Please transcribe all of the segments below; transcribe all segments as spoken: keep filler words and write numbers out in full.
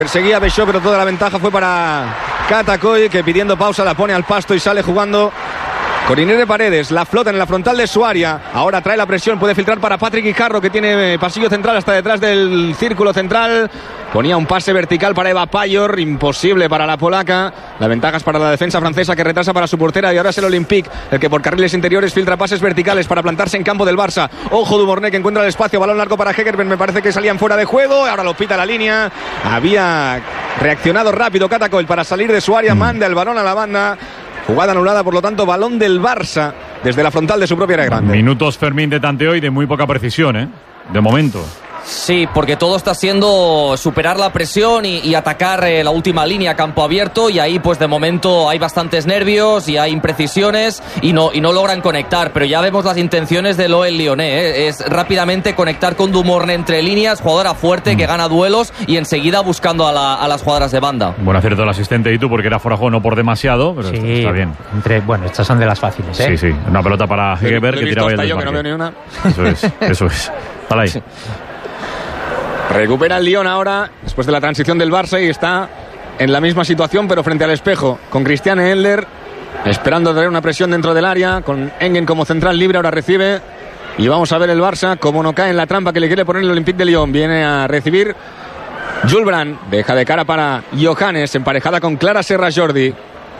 Perseguía Beixó, pero toda la ventaja fue para Catacoy, que pidiendo pausa la pone al pasto y sale jugando con Irene Paredes. La flota en la frontal de su área. Ahora trae la presión, puede filtrar para Patrick Guijarro, que tiene pasillo central hasta detrás del círculo central. Ponía un pase vertical para Eva Payor, imposible para la polaca. La ventaja es para la defensa francesa, que retrasa para su portera, y ahora es el Olympique el que por carriles interiores filtra pases verticales para plantarse en campo del Barça. Ojo Dumornay, que encuentra el espacio, balón largo para Hegerberg, me parece que salían fuera de juego, ahora lo pita la línea. Había reaccionado rápido Catacoy para salir de su área, manda el balón a la banda. Jugada anulada, por lo tanto, balón del Barça desde la frontal de su propia área grande. Minutos, Fermín, de tanteo y de muy poca precisión, ¿eh? De momento. Sí, porque todo está siendo superar la presión y, y atacar eh, la última línea, campo abierto, y ahí pues de momento hay bastantes nervios y hay imprecisiones y no, y no logran conectar, pero ya vemos las intenciones de Loel Lyonnais, ¿eh? Es rápidamente conectar con Dumornay entre líneas, jugadora fuerte mm. que gana duelos y enseguida buscando a, la, a las jugadoras de banda. Buen acierto el asistente y tú, porque era fuera de juego, no por demasiado, pero sí, está, está bien. Entre, bueno, estas son de las fáciles, ¿eh? Sí, sí, una pelota para Hegerberg que tiraba el desmarque. Yo que no veo ni una. Eso es, eso es. Para ahí. Sí. Recupera el Lyon ahora, después de la transición del Barça, y está en la misma situación, pero frente al espejo, con Christiane Endler, esperando traer una presión dentro del área, con Engen como central libre, ahora recibe, y vamos a ver el Barça, como no cae en la trampa que le quiere poner el Olympique de Lyon. Viene a recibir Jules Brand, deja de cara para Johannes, emparejada con Clara Serra Jordi.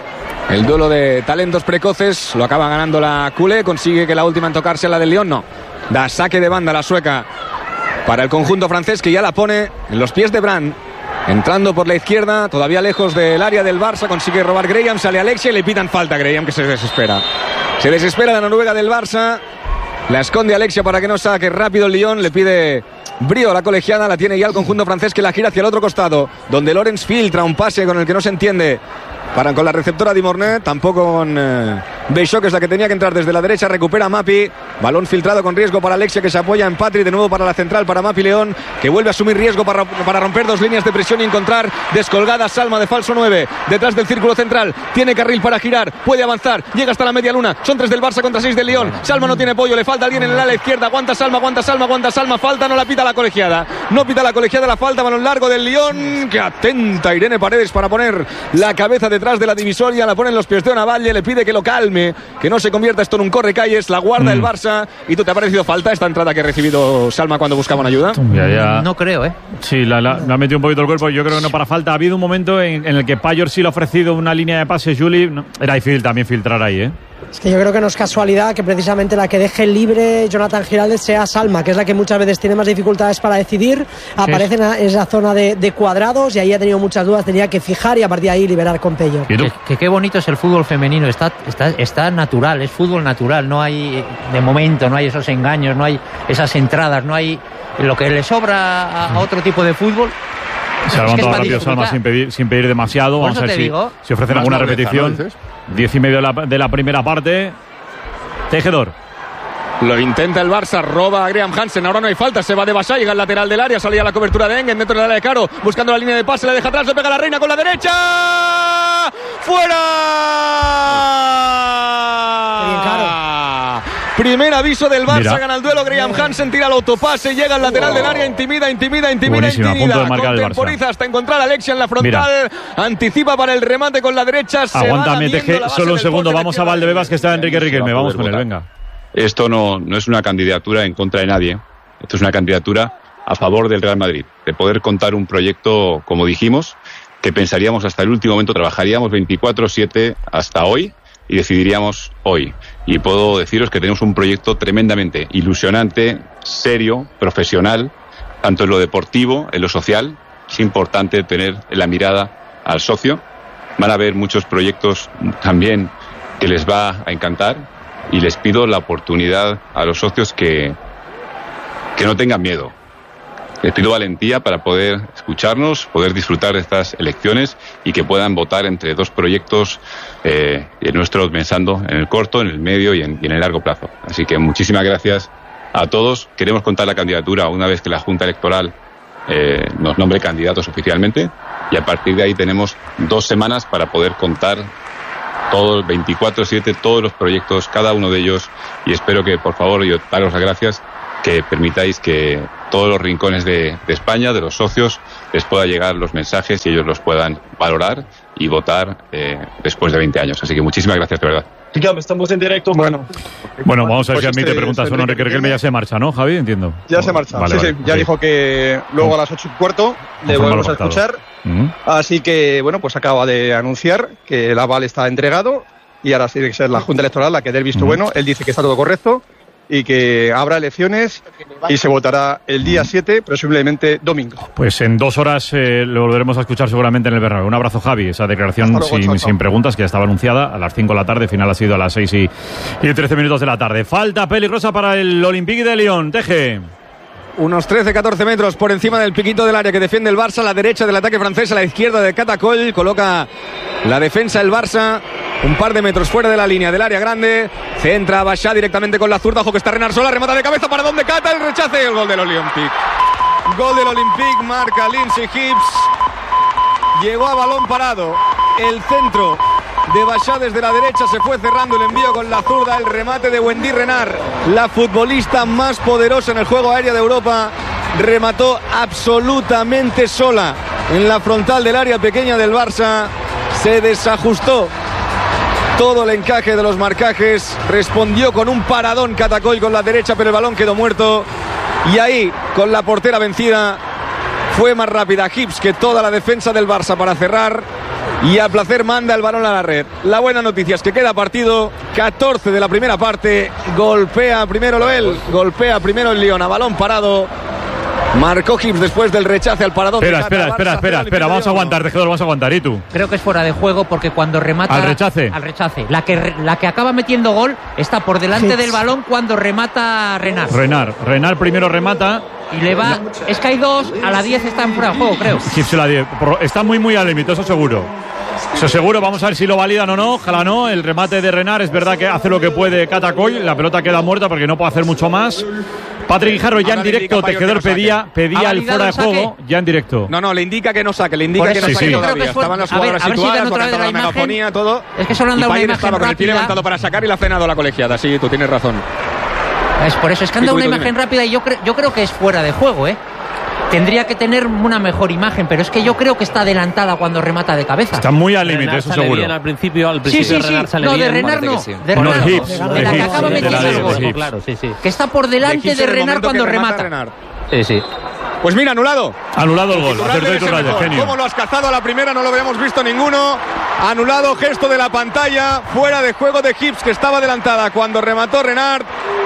El duelo de talentos precoces lo acaba ganando la culé, consigue que la última en tocarse la del Lyon, no. Da saque de banda la sueca para el conjunto francés, que ya la pone en los pies de Brand, entrando por la izquierda, todavía lejos del área del Barça, consigue robar Graham, sale Alexia y le pitan falta a Graham, que se desespera. Se desespera la noruega del Barça, la esconde Alexia para que no saque rápido el Lyon, le pide brío a la colegiada, la tiene ya el conjunto francés, que la gira hacia el otro costado, donde Lorenz filtra un pase con el que no se entiende. Para con la receptora Dumornay, tampoco con eh, Beixó, que es la que tenía que entrar desde la derecha. Recupera Mapi, balón filtrado con riesgo para Alexia, que se apoya en Patri, de nuevo para la central, para Mapi León, que vuelve a asumir riesgo para, para romper dos líneas de presión y encontrar descolgada Salma de falso nueve, detrás del círculo central, tiene carril para girar, puede avanzar, llega hasta la media luna, son tres del Barça contra seis del Lyon. Salma no tiene pollo, le falta alguien en el ala izquierda, aguanta Salma, aguanta Salma, aguanta Salma, falta, no la pita la colegiada, no pita la colegiada la falta, balón largo del Lyon, que atenta Irene Paredes para poner la cabeza detrás de la divisoria, la pone en los pies de Onavalle, le pide que lo calme, que no se convierta esto en un correcalles, la guarda mm. el Barça. ¿Y tú te ha parecido falta esta entrada que ha recibido Salma cuando buscaban ayuda? Ya, ya. No creo, ¿eh? Sí, la, la, la ha metido un poquito el cuerpo, yo creo que no para falta. Ha habido un momento en, en el que Payor sí le ha ofrecido una línea de pase, Juli, no, era difícil también filtrar ahí, ¿eh? Es que yo creo que no es casualidad que precisamente la que deje libre Jonathan Giraldez sea Salma, que es la que muchas veces tiene más dificultades para decidir. Aparece en esa zona de, de cuadrados y ahí ha tenido muchas dudas, tenía que fijar y a partir de ahí liberar con Pello. Que, que qué bonito es el fútbol femenino, está, está, está natural, es fútbol natural, no hay de momento, no hay esos engaños, no hay esas entradas, no hay lo que le sobra a, a otro tipo de fútbol. Se ha levantado rápido Salma sin pedir, sin pedir demasiado. Vamos a ver si, si ofrecen alguna repetición. Deja, ¿no? Diez y medio de la, de la primera parte. Tejedor. Lo intenta el Barça, roba a Graham Hansen, ahora no hay falta, se va de Basay, llega al lateral del área, salía la cobertura de Engen dentro del área de Caro, buscando la línea de pase, la deja atrás, le pega a la Reina con la derecha. ¡Fuera! Bien, Caro. Primer aviso del Barça, Mira. Gana el duelo Graham Hansen, tira el autopase, llega al lateral oh. del área, intimida, intimida, intimida, Buenísima, intimida, contemporiza hasta encontrar a Alexia en la frontal, Mira. anticipa para el remate con la derecha, se Aguántame, Teje, solo un segundo, vamos a Valdebebas, que está Enrique Riquelme, vamos con él, venga. Esto no, no es una candidatura en contra de nadie, esto es una candidatura a favor del Real Madrid, de poder contar un proyecto, como dijimos, que pensaríamos hasta el último momento, trabajaríamos veinticuatro siete hasta hoy y decidiríamos hoy. Y puedo deciros que tenemos un proyecto tremendamente ilusionante, serio, profesional, tanto en lo deportivo, en lo social. Es importante tener la mirada al socio. Van a haber muchos proyectos también que les va a encantar y les pido la oportunidad a los socios que, que no tengan miedo. Les pido valentía para poder escucharnos, poder disfrutar de estas elecciones y que puedan votar entre dos proyectos eh, nuestros, pensando en el corto, en el medio y en, y en el largo plazo. Así que muchísimas gracias a todos. Queremos contar la candidatura una vez que la Junta Electoral eh, nos nombre candidatos oficialmente y a partir de ahí tenemos dos semanas para poder contar todos, veinticuatro siete, todos los proyectos, cada uno de ellos, y espero que, por favor, yo daros las gracias, que permitáis que todos los rincones de, de España, de los socios, les pueda llegar los mensajes y ellos los puedan valorar y votar eh, después de veinte años. Así que muchísimas gracias, de verdad. Estamos en directo. Bueno, bueno vamos a ver pues si admite preguntas o no. Enrique Riquelme ya se marcha, ¿no, Javi? Entiendo. Ya bueno, se marcha. Vale, sí, vale, sí. Ya sí. Dijo que luego a las ocho y cuarto le volvemos a escuchar. Uh-huh. Así que, bueno, pues acaba de anunciar que el aval está entregado y ahora tiene que ser la Junta Electoral la que dé el visto uh-huh. bueno. Él dice que está todo correcto y que habrá elecciones y se votará el día siete, presumiblemente domingo. Pues en dos horas eh, lo volveremos a escuchar seguramente en el Bernabéu. Un abrazo, Javi. Esa declaración luego, sin, chao, chao. sin preguntas, que ya estaba anunciada a las cinco de la tarde. Final ha sido a las seis y, y trece minutos de la tarde. Falta peligrosa para el Olympique de Lyon. Teje. Unos trece catorce metros por encima del piquito del área que defiende el Barça, a la derecha del ataque francés, a la izquierda de Catacol, coloca la defensa el Barça, un par de metros fuera de la línea del área grande, centra Bachá directamente con la zurda, ojo que está Renard sola, remata de cabeza para donde Cata, el rechace y el gol del Olympique. Gol del Olympique, marca Lindsay Hibbs, llegó a balón parado, el centro de Bachá desde la derecha, se fue cerrando el envío con la zurda, el remate de Wendy Renard, la futbolista más poderosa en el juego aéreo de Europa, remató absolutamente sola en la frontal del área pequeña del Barça, se desajustó todo el encaje de los marcajes, respondió con un paradón Catacol con la derecha, pero el balón quedó muerto y ahí, con la portera vencida, fue más rápida Hibbs que toda la defensa del Barça para cerrar y a placer manda el balón a la red. La buena noticia es que queda partido, catorce de la primera parte, golpea primero Loel, golpea primero el Lyon a balón parado, marcó Hibbs después del rechace al paradón. Espera, espera, espera, espera, espera, vamos a aguantar, Tejedor, vamos a aguantar, ¿y tú? Creo que es fuera de juego porque cuando remata... ¿Al rechace? Al rechace. La que, la que acaba metiendo gol está por delante del balón cuando remata Renard. Renard, Renard primero remata... Y le va, es que hay dos, a la diez está en fuera de juego, creo. Hibbs la diez, está muy muy al límite, eso seguro. Eso seguro, vamos a ver si lo validan o no, ojalá no. El remate de Renard es verdad que hace lo que puede Catacol, la pelota queda muerta porque no puede hacer mucho más. Patrick Guijarro ya en directo, Tejedor pedía, pedía el fuera de juego, ya en directo. No, no, le indica que no saque, le indica que no saque todavía. Estaban las jugadoras situadas, con la megafonía, todo. Es que solo han dado una imagen estaba con el pie levantado para sacar y la ha frenado la colegiada, sí, tú tienes razón. Es por eso, es que han dado una imagen rápida y yo, cre- yo creo que es fuera de juego, ¿eh? Tendría que tener una mejor imagen, pero es que yo creo que está adelantada cuando remata de cabeza. Está muy al límite, eso seguro. Bien al principio, al principio sí, sí, sí. sale no, bien, de Renard no. sí. De Renard no. Hibbs, De la que acaba metiendo el gol. Claro, sí, sí. Que está por delante de Renard cuando remata. Renard. Sí, sí. Pues mira, anulado. Anulado el gol. Iturralde, Iturralde, genio. ¿Cómo lo has cazado a la primera? No lo habíamos visto ninguno. Anulado, gesto de la pantalla. Fuera de juego de Hibbs, que estaba adelantada cuando remató Renard.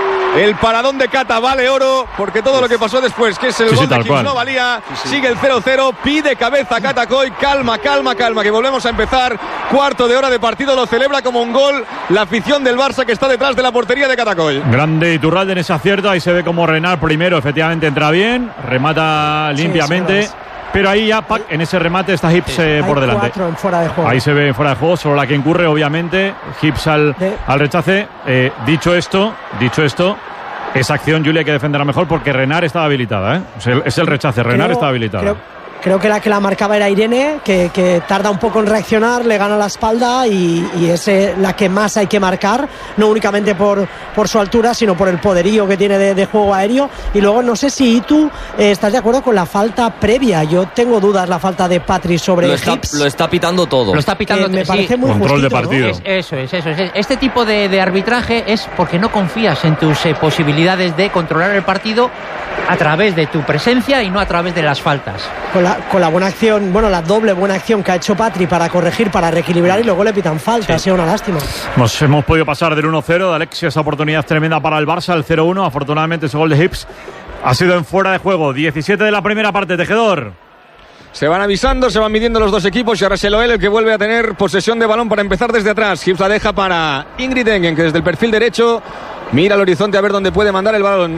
El paradón de Cata vale oro, porque todo lo que pasó después, que es el sí, gol sí, de Hibbs, no valía. Sí, sí. Sigue el cero cero, pide cabeza Catacoy. Calma, calma, calma, que volvemos a empezar. Cuarto de hora de partido, lo celebra como un gol la afición del Barça que está detrás de la portería de Catacoy. Grande Iturralde en ese acierto, ahí se ve como Renard primero efectivamente entra bien, remata limpiamente. Sí, sí, pero ahí ya, Pac, en ese remate está Hibbs eh, por delante. En fuera de juego. Ahí se ve fuera de juego, solo la que incurre, obviamente. Hibbs al, de... al rechace. Eh, dicho esto, dicho esto, esa acción, Julia, hay que defenderla mejor porque Renard estaba habilitada, ¿eh? O sea, es el rechace, Renard está habilitada. Creo... Creo que la que la marcaba era Irene, que, que tarda un poco en reaccionar, le gana la espalda y, y es eh, la que más hay que marcar, no únicamente por, por su altura, sino por el poderío que tiene de, de juego aéreo. Y luego no sé si tú eh, estás de acuerdo con la falta previa. Yo tengo dudas la falta de Patri sobre lo está, Hibbs. Lo está pitando todo. Lo está pitando. Eh, me sí. parece muy Control justito, de partido. ¿no? Es, eso es, eso es. Este tipo de, de arbitraje es porque no confías en tus eh, posibilidades de controlar el partido a través de tu presencia y no a través de las faltas. Con la, con la buena acción, bueno, la doble buena acción que ha hecho Patri para corregir, para reequilibrar y luego le pitan falta, sí. Ha sido una lástima. Nos hemos podido pasar del uno cero de Alexia, esa oportunidad tremenda para el Barça, el cero uno, afortunadamente ese gol de Hibbs ha sido en fuera de juego, diecisiete de la primera parte, Tejedor. Se van avisando, se van midiendo los dos equipos y ahora es Eloel el que vuelve a tener posesión de balón para empezar desde atrás. Hibbs la deja para Ingrid Engen, que desde el perfil derecho mira al horizonte a ver dónde puede mandar el balón.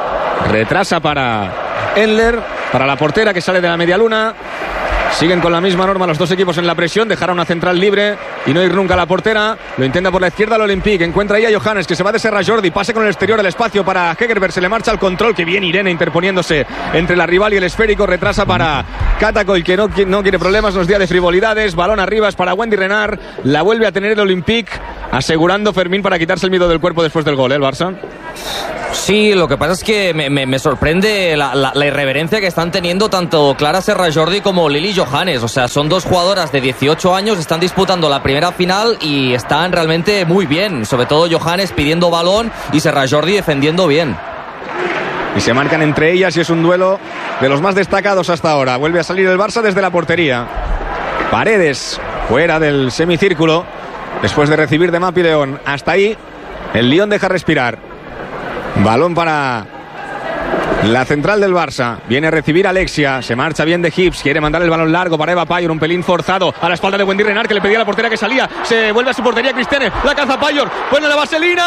Retrasa para Endler, para la portera que sale de la media luna. Siguen con la misma norma los dos equipos en la presión, dejar a una central libre y no ir nunca a la portera. Lo intenta por la izquierda el Olympique, encuentra ahí a Johannes que se va de Serra Jordi, pase con el exterior al espacio para Hegerberg, se le marcha al control, que bien Irene interponiéndose entre la rival y el esférico, retrasa para Catacoy que no, no quiere problemas, nos día de frivolidades, balón arriba es para Wendy Renard, la vuelve a tener el Olympique asegurando Fermín para quitarse el miedo del cuerpo después del gol, ¿eh, el Barça? Sí, lo que pasa es que me, me, me sorprende la, la, la irreverencia que están teniendo tanto Clara Serrajordi como Lili Johannes. O sea, son dos jugadoras de dieciocho años, están disputando la primera final y están realmente muy bien. Sobre todo Johannes pidiendo balón y Serrajordi defendiendo bien. Y se marcan entre ellas y es un duelo de los más destacados hasta ahora. Vuelve a salir el Barça desde la portería. Paredes fuera del semicírculo después de recibir de Mapi León. Hasta ahí el Lyon deja respirar. Balón para la central del Barça. Viene a recibir Alexia. Se marcha bien de Hips. Quiere mandar el balón largo para Eva Payor. Un pelín forzado a la espalda de Wendy Renard, que le pedía a la portera que salía. Se vuelve a su portería Cristiane. La caza Payor. Pone la vaselina.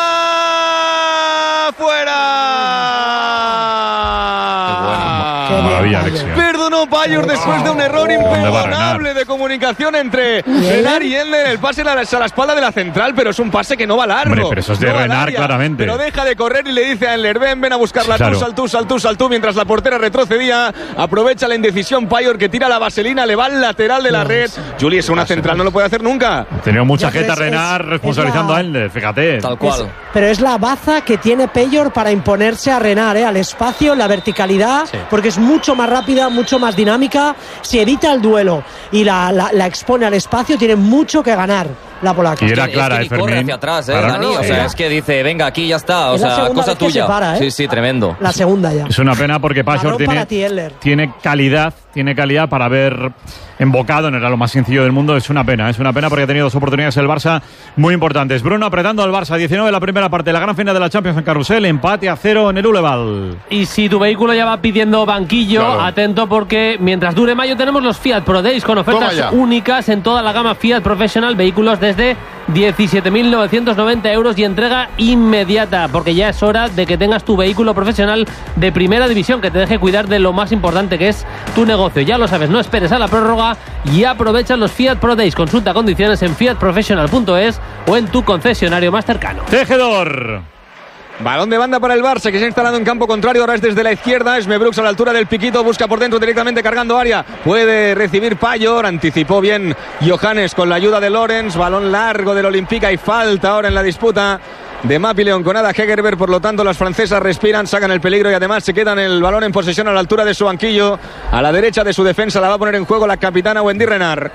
¡Fuera! Qué maravilla, Alexia. Perdonó Payor después de un error imperdonable de comunicación entre Renard y Elner. El pase a la, a la espalda de la central, pero es un pase que no va largo. Hombre, pero eso es de no Renard, claramente. Pero deja de correr y le dice a Elner: ven, ven a buscarla, claro. tú, sal tú, sal tú, sal tú. Mientras la portera retrocedía, aprovecha la indecisión Payor, que tira la vaselina, le va al lateral de la red. Juli, es una central, no lo puede hacer nunca. Ha tenido mucha jeta es, Renard es, responsabilizando es la... a Elner, fíjate. Tal cual. Es, pero es la baza que tiene Payor para imponerse a Renard, ¿eh? Al espacio, la verticalidad, sí. Porque es mucho más rápida, mucho más dinámica. Si evita el duelo y la, la, la expone al espacio, tiene mucho que ganar la polaca. Y era es que, clara, es que eh, Fermín. corre hacia atrás, eh, Para, Dani. O sea, era. es que dice, venga, aquí ya está. O es sea, cosa tuya. Para, ¿eh? Sí, sí, tremendo. La segunda ya. Es una pena porque Payor tiene, tiene calidad, tiene calidad para haber embocado, no era lo más sencillo del mundo. Es una pena, es una pena porque ha tenido dos oportunidades el Barça muy importantes. Bruno apretando al Barça, diecinueve la primera parte, la gran final de la Champions en Carrusel, empate a cero en el Uleval. Y si tu vehículo ya va pidiendo banquillo, claro. Atento porque mientras dure mayo tenemos los Fiat Pro Days con ofertas únicas en toda la gama Fiat Professional, vehículos desde diecisiete mil novecientos noventa euros y entrega inmediata, porque ya es hora de que tengas tu vehículo profesional de primera división, que te deje cuidar de lo más importante que es tu negocio. Ya lo sabes, no esperes a la prórroga y aprovecha los Fiat Pro Days. Consulta condiciones en fiat professional punto es o en tu concesionario más cercano. Tejedor. Balón de banda para el Barça, que se ha instalado en campo contrario. Ahora es desde la izquierda. Esme Brooks a la altura del piquito. Busca por dentro directamente cargando área. Puede recibir Payor. Anticipó bien Johannes con la ayuda de Lorenz. Balón largo del Olympique. Y falta ahora en la disputa de Mapi León con Ada Hegerberg. Por lo tanto, las francesas respiran, sacan el peligro y además se quedan el balón en posesión a la altura de su banquillo. A la derecha de su defensa la va a poner en juego la capitana Wendy Renard.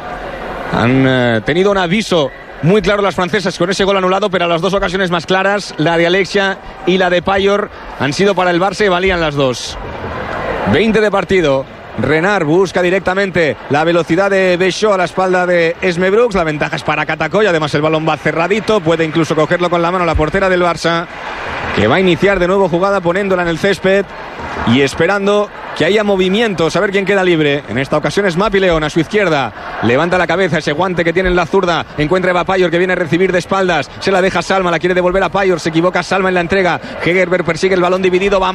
Han eh, tenido un aviso muy claro las francesas con ese gol anulado, pero las dos ocasiones más claras, la de Alexia y la de Payor, han sido para el Barça y valían las dos. veinte de partido. Renard busca directamente la velocidad de Béchot a la espalda de Esme Brooks. La ventaja es para Catacoy. Además el balón va cerradito. Puede incluso cogerlo con la mano la portera del Barça, que va a iniciar de nuevo jugada poniéndola en el césped y esperando que haya movimientos, a ver quién queda libre. En esta ocasión es Mapi León a su izquierda. Levanta la cabeza, ese guante que tiene en la zurda. Encuentra a Eva Payor, que viene a recibir de espaldas. Se la deja Salma, la quiere devolver a Payor. Se equivoca Salma en la entrega. Hegerberg persigue el balón dividido. Va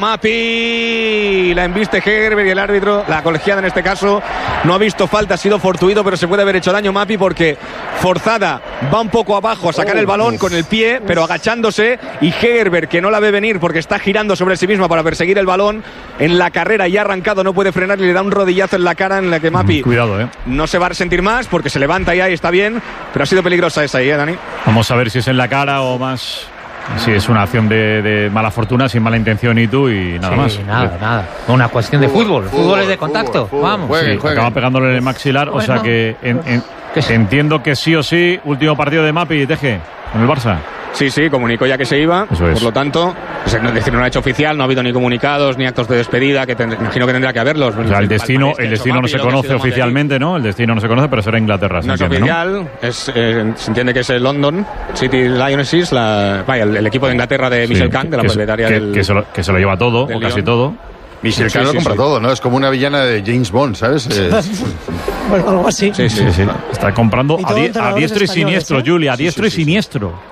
Mapi. La embiste Hegerberg y el árbitro, la colegiada en este caso, no ha visto falta. Ha sido fortuito, pero se puede haber hecho daño Mapi porque forzada va un poco abajo a sacar el balón con el pie, pero agachándose. Y Hegerberg, que no la ve venir porque está girando sobre sí misma para perseguir el balón en la carrera y arrancado, no puede frenar y le da un rodillazo en la cara en la que Mapi Cuidado, eh. no se va a resentir más porque se levanta ya y está bien, pero ha sido peligrosa esa ahí, ¿eh, Dani? Vamos a ver si es en la cara o más si es una acción de, de mala fortuna, sin mala intención y tú y nada sí, más. Nada, nada. Una cuestión de fútbol. Fútbol, fútbol es de contacto. Fútbol, Vamos. Juegue, sí, juegue. Acaba pegándole en el maxilar, bueno. O sea que en, en, entiendo que sí o sí, último partido de Mapi y Teje en el Barça. Sí, sí, comunicó ya que se iba. Eso es. Por lo tanto, es decir, no lo ha hecho oficial, no ha habido ni comunicados ni actos de despedida, que tend- imagino que tendrá que haberlos. O sea, el destino, el destino no se conoce oficialmente, ¿no? El destino no se conoce, pero será Inglaterra. No es entiende, oficial, ¿no? es, eh, se entiende que es el London City Lionesses, la, vaya, el, el equipo de Inglaterra de Michelle sí, Kahn, de la que, propietaria que, del... Que se, lo, que se lo lleva todo, o casi todo. Michelle Kahn lo compra sí. todo, ¿no? Es como una villana de James Bond, ¿sabes? Es... bueno, algo así. Sí, sí, sí. sí. Está comprando a, di- a diestro y siniestro, ¿eh? Julia, a diestro sí, sí, y siniestro.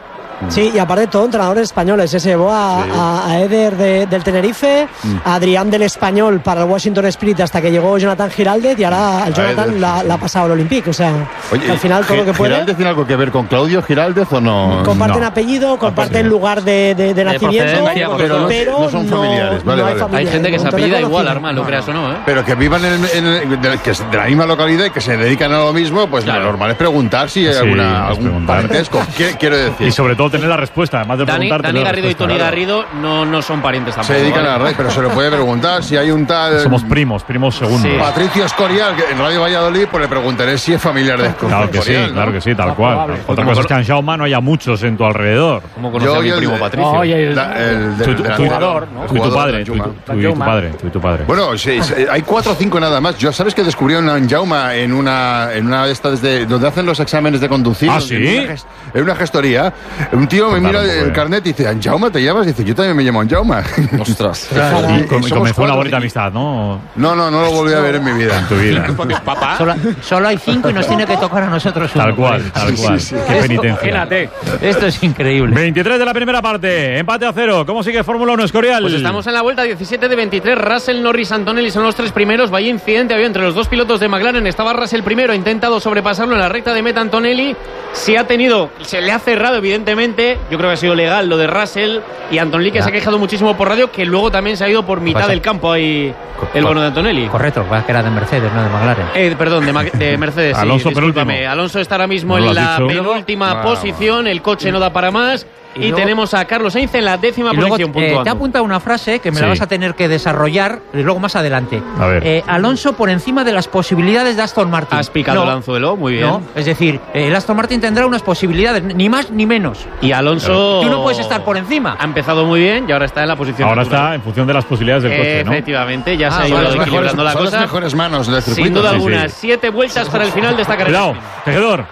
Sí, y aparte todo entrenadores españoles. Se llevó a, sí. a, a Eder de, del Tenerife, mm. a Adrián del Español para el Washington Spirit hasta que llegó Jonathan Giraldez y ahora el Jonathan Eder, la, sí. la ha pasado al Olympique. O sea, Oye, al final todo lo que puede. ¿Giraldez tiene algo que ver con Claudio Giraldez o no? Comparten no. apellido, comparten lugar de, de, de nacimiento, pero, pero, no, pero no son familiares. No, vale, no hay, vale. familiares, hay gente que se apellida igual, Armando, lo creas o no, ¿eh? Pero que vivan en, en, en, de, que es de la misma localidad y que se dedican a lo mismo, pues claro. Lo normal es preguntar si hay sí, alguna, algún preguntar. parentesco. ¿Qué quiero decir? Y sobre todo tener la respuesta, además de Dani, preguntar. Dani Garrido y Tony Garrido no, no son parientes tampoco. Se dedican ¿vale? a la red, pero se lo puede preguntar si hay un tal. Somos primos, primos segundos. Sí. Patricio Escorial, que en Radio Valladolid, pues le preguntaré si es familiar de Escorial. Claro que sí, ¿no? Claro que sí, tal cual. Probable. Otra cosa es que en Xiaoma no haya muchos en tu alrededor. ¿Cómo conoces a mi primo Patricio? No, el, el, el, el, el jugador, ¿no? Tú y tu padre, tú y tu padre, tú y tu padre. Bueno, sí, hay cuatro o cinco nada más. Yo sabes que descubrí en Xiaoma en una en una de estas de donde hacen los exámenes de conducir. ¿Ah, sí? En una, gest, en una gestoría. Un tío me mira el carnet y dice, ¿Anjauma te llamas? Y dice, yo también me llamo Anjauma. Ostras. Y, y comenzó una bonita amistad, ¿no? No, no, no lo volví a ver en mi vida. En tu vida. Solo, solo hay cinco y nos tiene que tocar a nosotros uno. Tal cual, tal cual. Sí, sí, sí. Qué penitencia. Esto es increíble. veintitrés de la primera parte, empate a cero. ¿Cómo sigue Fórmula uno, Escorial? Pues estamos en la vuelta diecisiete de veintitrés. Russell, Norris, Antonelli son los tres primeros. Vaya incidente había entre los dos pilotos de McLaren. Estaba Russell primero, ha intentado sobrepasarlo en la recta de meta. Antonelli se ha tenido, se le ha cerrado evidentemente. Yo creo que ha sido legal lo de Russell. Y Antonelli que ya. se ha quejado muchísimo por radio, que luego también se ha ido por mitad Pasa. del campo ahí el bono de Antonelli. Correcto, que era de Mercedes, no de McLaren. Eh, perdón, de, Ma de Mercedes. Alonso sí, discúlpame. Alonso está ahora mismo ¿No en la dicho? penúltima wow. posición. El coche no da para más. Y, y luego, tenemos a Carlos Sainz en la décima y luego, posición puntuando. Eh, te ha apuntado una frase que me sí. la vas a tener que desarrollar luego más adelante. A ver. Eh, Alonso por encima de las posibilidades de Aston Martin. Has picado no, el anzuelo, muy bien. No, es decir, eh, el Aston Martin tendrá unas posibilidades, ni más ni menos. Y Alonso... Claro. Tú no puedes estar por encima. Ha empezado muy bien y ahora está en la posición Ahora natural. está en función de las posibilidades del coche, ¿no? Efectivamente, ya ah, se ha ido vale, equilibrando mejores, la son cosa. las mejores manos del circuito. Sin duda sí, alguna, sí. siete vueltas para el final de esta carrera. Cuidado, tejedor.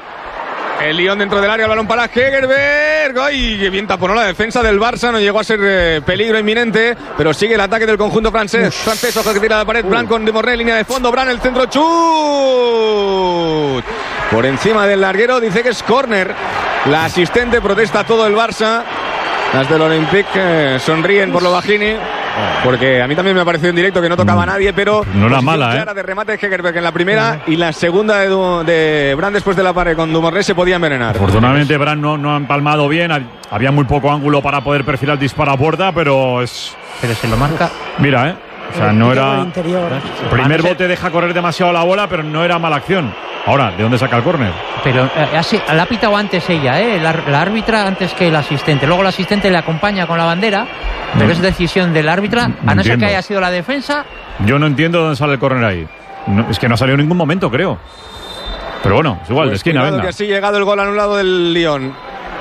El Lyon dentro del área, el balón para Hegerberg. ¡Ay, qué bien taponó la defensa del Barça! No llegó a ser eh, peligro inminente, pero sigue el ataque del conjunto francés. Uf. Francés, ojo que tira la pared. Bran con Demorné, línea de fondo. Bran, el centro, chut. Por encima del larguero, dice que es córner. La asistente protesta todo el Barça. Las del Olympique eh, sonríen por lo bajini. Porque a mí también me ha parecido en directo que no tocaba a nadie, pero no era mala, clara ¿eh? de remate de Hegerberg en la primera y la segunda de, du de Bran después de la pared con Dumournet se podía envenenar. Afortunadamente Bran no, no ha empalmado bien, había muy poco ángulo para poder perfilar el disparo a puerta, pero es... Pero se lo marca... Mira, ¿eh? O sea, no era... El primer bote deja correr demasiado la bola, pero no era mala acción. Ahora, ¿de dónde saca el córner? Pero eh, así, la ha pitado antes ella, ¿eh? La, la árbitra antes que el asistente. Luego el asistente le acompaña con la bandera, pero no. es decisión del árbitra, no a no entiendo. ser que haya sido la defensa. Yo no entiendo dónde sale el córner ahí. No, es que no ha salido en ningún momento, creo. Pero bueno, es igual, pues de esquina, venga. Que así ha llegado el gol anulado del Lyon.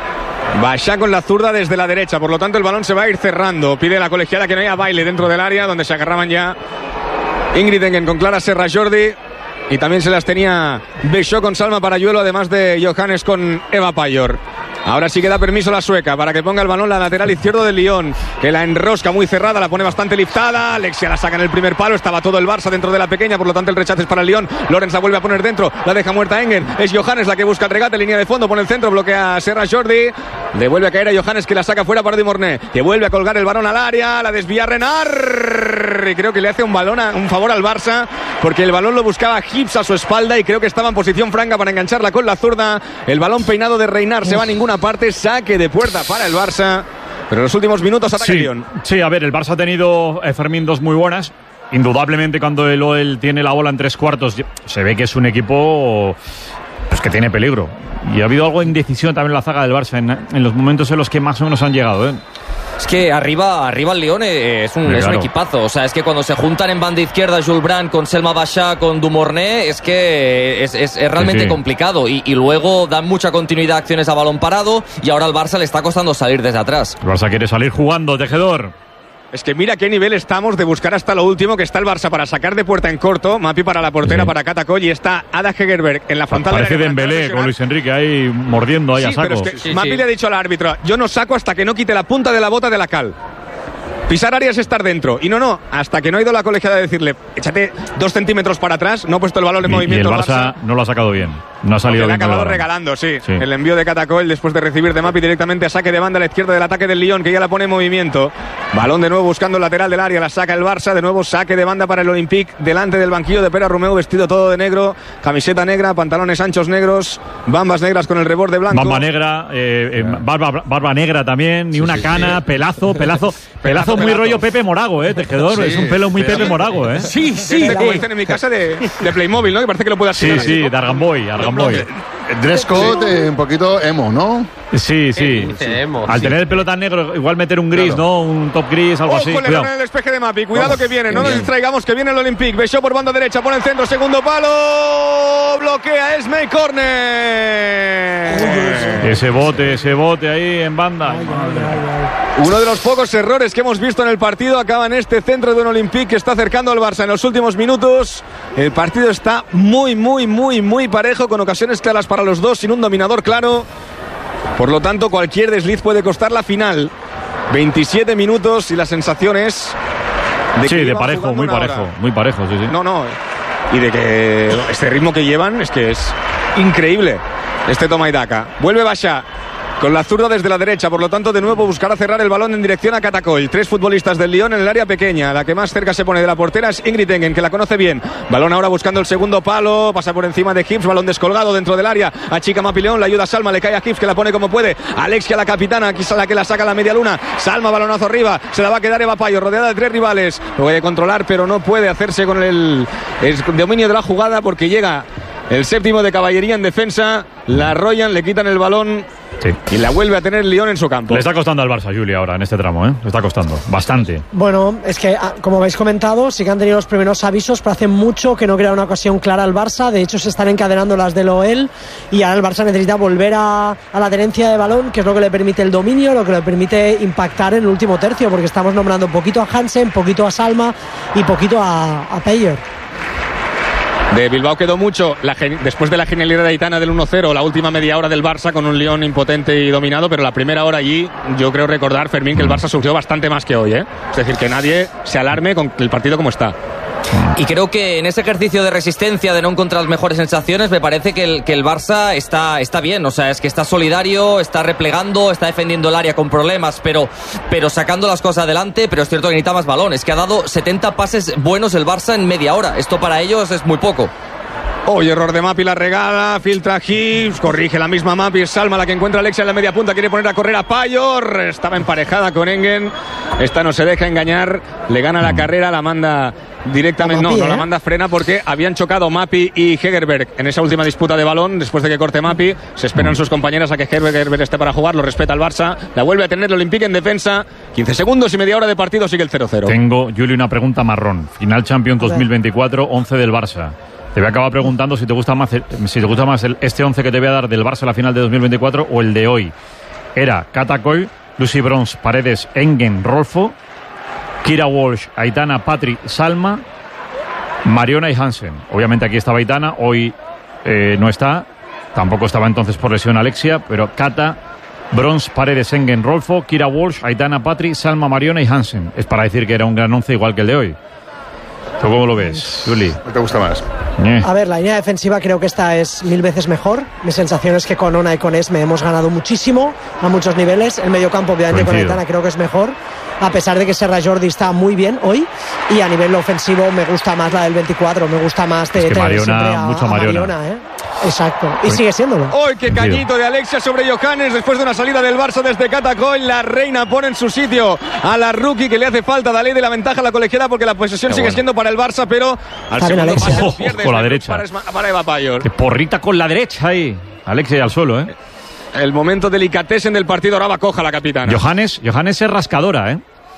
Bachá con la zurda desde la derecha, por lo tanto el balón se va a ir cerrando. Pide la colegiala que no haya baile dentro del área, donde se agarraban ya Ingrid Engen con Clara Serra Jordi. Y también se las tenía Bechó con Salma Parayuelo, además de Johannes con Eva Payor. Ahora sí que da permiso la sueca para que ponga el balón la lateral izquierdo del Lyon, que la enrosca muy cerrada, la pone bastante liftada. Alexia la saca en el primer palo, estaba todo el Barça dentro de la pequeña, por lo tanto el rechace es para el Lyon. Lorenz la vuelve a poner dentro, la deja muerta Engen. Es Johannes la que busca el regate, línea de fondo, pone el centro, bloquea a Serra Jordi. Le vuelve a caer a Johannes que la saca fuera para Demorné, que vuelve a colgar el balón al área, la desvía Renard. Y creo que le hace un, balón a, un favor al Barça, porque el balón lo buscaba Gibbs a su espalda y creo que estaba en posición franca para engancharla con la zurda. El balón peinado de Renard se va a ninguna parte, saque de puerta para el Barça, pero en los últimos minutos ataca sí, Lyon. Sí, a ver, el Barça ha tenido eh, Fermín dos muy buenas. Indudablemente cuando el O L tiene la bola en tres cuartos se ve que es un equipo pues que tiene peligro. Y ha habido algo de indecisión también en la zaga del Barça en, en los momentos en los que más o menos han llegado, ¿eh? Es que arriba, arriba el Lyon es un, sí, es claro. un equipazo. O sea, es que cuando se juntan en banda izquierda Jules Brand con Selma Bachá, con Dumournet, es que es, es, es realmente sí, sí. complicado. Y, y luego dan mucha continuidad a acciones a balón parado y ahora al Barça le está costando salir desde atrás. El Barça quiere salir jugando, Tejedor. Es que mira qué nivel estamos de buscar hasta lo último, que está el Barça para sacar de puerta en corto, Mapi para la portera, sí. para Catacoll, y está Ada Hegerberg en la frontal. Parece de Dembélé con Luis Enrique ahí mordiendo ahí sí, a saco. Pero es que sí, Mapi sí. le ha dicho al árbitro, yo no saco hasta que no quite la punta de la bota de la cal. Pisar área es estar dentro. Y no, no, hasta que no ha ido la colegiada a decirle, échate dos centímetros para atrás, no ha puesto el balón en y, movimiento. Y el Barça, Barça no lo ha sacado bien. No ha salido bien. Le ha acabado regalando, sí. sí. El envío de Catacol después de recibir de Mapi directamente a saque de banda a la izquierda del ataque del Lyon, que ya la pone en movimiento. Balón de nuevo buscando el lateral del área, la saca el Barça. De nuevo saque de banda para el Olympique, delante del banquillo de Pere Romeu, vestido todo de negro, camiseta negra, pantalones anchos negros, bambas negras con el reborde blanco. Bamba negra, eh, eh, barba, barba negra también, ni sí, una sí, cana, sí. pelazo, pelazo, pelazo muy pelazo. Rollo Pepe Morago, eh, Tejedor. Sí, es un pelo muy Pepe Morago, eh. Sí, sí. Este, como dicen en mi casa de, de Playmobil, ¿no? Que parece que lo puede hacer. Sí, sí, así, ¿no? de Argamboy, Argamboy. Dress code sí. eh, un poquito emo, ¿no? Sí, sí. sí. Emo, Al sí. tener el pelo tan negro, igual meter un gris, claro. ¿no? Un top gris, algo Ojo, así. Ojo, le dan el despeje de Mapi. Cuidado Vamos. que viene, no nos distraigamos, que viene el Olympique. Besó por banda derecha, pone el centro, segundo palo. Bloquea Esme, córner. Ese bote, ese bote ahí en banda. Ay, ay, ay. Uno de los pocos errores que hemos visto en el partido acaba en este centro de un Olympique que está acercando al Barça en los últimos minutos. El partido está muy, muy, muy, muy parejo, con ocasiones claras para los dos, sin un dominador claro. Por lo tanto, cualquier desliz puede costar la final. veintisiete minutos y la sensación es de que sí, de parejo, muy parejo, hora. muy parejo, sí, sí. No, no. Y de que este ritmo que llevan es que es increíble. Este toma y daca. Vuelve Bachá con la zurda desde la derecha, por lo tanto de nuevo buscará cerrar el balón en dirección a Catacol. Tres futbolistas del Lyon en el área pequeña. La que más cerca se pone de la portera es Ingrid Engen, que la conoce bien. Balón ahora buscando el segundo palo, pasa por encima de Hibbs, balón descolgado dentro del área. Achica Mapi León, la ayuda a Salma, le cae a Hibbs, que la pone como puede. Alexia, la capitana, aquí es la que la saca a la media luna. Salma, balonazo arriba, se la va a quedar Eva Payo, rodeada de tres rivales. Lo voy a controlar, pero no puede hacerse con el, el dominio de la jugada, porque llega el séptimo de caballería en defensa. La arrollan, le quitan el balón. Sí. Y la vuelve a tener Lyon en su campo. Le está costando al Barça, Juli, ahora en este tramo, ¿eh? Le está costando bastante. Bueno, es que, como habéis comentado, sí que han tenido los primeros avisos, pero hace mucho que no crea una ocasión clara al Barça. De hecho, se están encadenando las de Loel. Y ahora el Barça necesita volver a, a la tenencia de balón, que es lo que le permite el dominio, lo que le permite impactar en el último tercio, porque estamos nombrando poquito a Hansen, poquito a Salma y poquito a, a Payer. De Bilbao quedó mucho la, después de la genialidad de Aitana del uno cero, la última media hora del Barça con un Lyon impotente y dominado, pero la primera hora allí yo creo recordar, Fermín, que el Barça sufrió bastante más que hoy, ¿eh? Es decir, que nadie se alarme con el partido como está. Y creo que en ese ejercicio de resistencia, de no encontrar las mejores sensaciones, me parece que el, que el Barça está, está bien. O sea, es que está solidario, está replegando, está defendiendo el área con problemas, pero, pero sacando las cosas adelante. Pero es cierto que necesita más balones, que ha dado setenta pases buenos el Barça en media hora. Esto para ellos es muy poco. Hoy error de Mapi, la regala, filtra Hibbs, corrige la misma Mapi, es Salma la que encuentra a Alexia en la media punta, quiere poner a correr a Payor, estaba emparejada con Engen, esta no se deja engañar, le gana la carrera, la manda directamente, Mapi, no, no ¿eh? la manda frena porque habían chocado Mapi y Hegerberg en esa última disputa de balón, después de que corte Mapi, se esperan sus compañeras a que Hegerberg esté para jugar, lo respeta el Barça, la vuelve a tener el Olympique en defensa, quince segundos y media hora de partido, sigue el cero cero. Tengo, Juli, una pregunta marrón, final Champions dos mil veinticuatro, once del Barça. Te voy a acabar preguntando si te gusta más el, si te gusta más el, este once que te voy a dar del Barça a la final de dos mil veinticuatro o el de hoy. Era Catacol, Lucy Bronze, Paredes, Engen, Rolfo, Kira Walsh, Aitana, Patri, Salma, Mariona y Hansen. Obviamente aquí estaba Aitana, hoy eh, no está. Tampoco estaba entonces por lesión Alexia, pero Cata, Bronze, Paredes, Engen, Rolfo, Kira Walsh, Aitana, Patri, Salma, Mariona y Hansen. Es para decir que era un gran once igual que el de hoy. ¿Tú cómo lo ves, Juli? ¿Qué te gusta más? Eh. A ver, la línea defensiva creo que esta es mil veces mejor. Mi sensación es que con Ona y con Esme hemos ganado muchísimo a muchos niveles. El mediocampo, obviamente, Coincido. con Aitana creo que es mejor, a pesar de que Serra Jordi está muy bien hoy. Y a nivel ofensivo me gusta más la del veinticuatro, me gusta más de, es que de Mariona, a, mucho a Mariona. Mariona, ¿eh? Exacto, y Uy. sigue siéndolo. Hoy qué cañito de Alexia sobre Johannes después de una salida del Barça desde Catacol. La reina pone en su sitio a la rookie que le hace falta. Dale de la ventaja a la colegiada porque la posesión qué sigue bueno. siendo para el Barça, pero al segundo pase oh, pierde con la derecha. Para, para Eva Payor. Qué porrita con la derecha ahí. Alexia al suelo, ¿eh? El momento delicatessen del partido, ahora va coja la capitana. Johannes, Johannes es rascadora, ¿eh?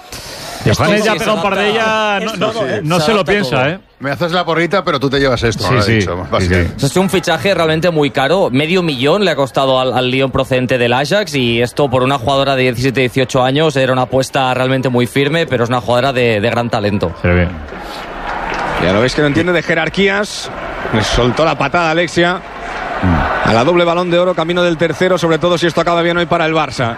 Johannes ya pega un par de ellas, no, no, no, no se lo piensa, ¿eh? Me haces la porrita, pero tú te llevas esto. Sí, sí, dicho, sí, sí. Es un fichaje realmente muy caro. Medio millón le ha costado al, al Lyon procedente del Ajax. Y esto por una jugadora de diecisiete dieciocho años era una apuesta realmente muy firme, pero es una jugadora de, de gran talento. Se ve. Ya lo veis que no entiende de jerarquías. Le soltó la patada Alexia. A la doble balón de oro, camino del tercero, sobre todo si esto acaba bien hoy para el Barça.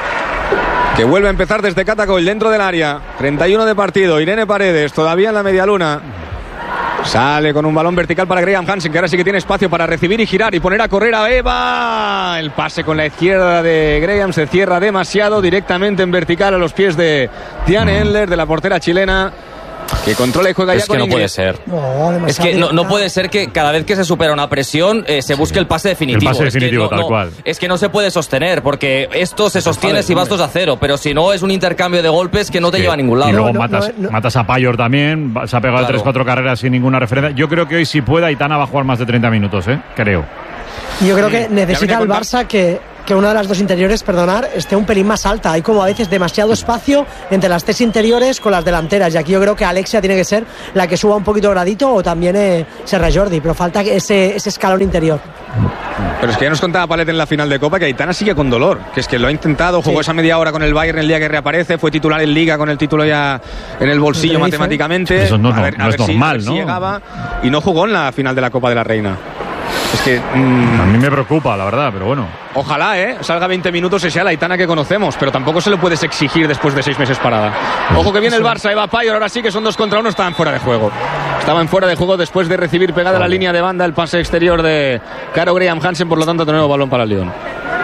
Que vuelve a empezar desde Catacol, dentro del área. treinta y uno de partido. Irene Paredes, todavía en la media luna. Sale con un balón vertical para Graham Hansen, que ahora sí que tiene espacio para recibir y girar y poner a correr a Eva. El pase con la izquierda de Graham se cierra demasiado, directamente en vertical a los pies de Tiane Endler, de la portera chilena, que controla y juega es ya con que no Ingrid. puede ser. No, es que no, no puede ser que cada vez que se supera una presión eh, se busque sí. el pase definitivo. El pase definitivo, es que no, tal no, cual. Es que no se puede sostener, porque esto se sostiene vale, si vas hombre. dos a cero, pero si no es un intercambio de golpes que no te Sí. lleva a ningún lado. Y luego No, no, matas, no, no. matas a Payor también, se ha pegado Claro. tres cuatro carreras sin ninguna referencia. Yo creo que hoy si pueda Aitana va a jugar más de treinta minutos, ¿eh? Creo. Yo creo que necesita el contar- Barça que, que una de las dos interiores, perdonar, esté un pelín más alta. Hay como a veces demasiado espacio entre las tres interiores con las delanteras. Y aquí yo creo que Alexia tiene que ser la que suba un poquito gradito, o también eh, Serra Jordi, pero falta ese, ese escalón interior. Pero es que ya nos contaba Palet en la final de Copa que Aitana sigue con dolor, que es que lo ha intentado, jugó Sí. esa media hora con el Bayern el día que reaparece, fue titular en Liga con el título ya en el bolsillo Tenerife. matemáticamente. Eso no, A ver- no a es ver si- normal, a ver si ¿no? llegaba, y no jugó en la final de la Copa de la Reina. Es que... A mmm, mí me preocupa, la verdad, pero bueno. ojalá, ¿eh? Salga veinte minutos y sea la Aitana que conocemos, pero tampoco se lo puedes exigir después de seis meses parada. Ojo que viene el Barça, Eva Payor, ahora sí que son dos contra uno, estaban fuera de juego. Estaban fuera de juego después de recibir pegada a la línea de banda el pase exterior de Caro Graham Hansen, por lo tanto, de nuevo balón para el Lyon.